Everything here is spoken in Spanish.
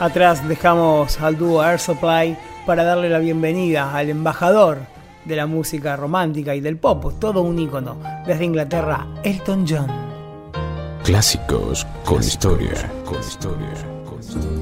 Atrás dejamos al dúo Air Supply para darle la bienvenida al embajador de la música romántica y del pop, todo un ícono, desde Inglaterra, Elton John. Clásicos con historia.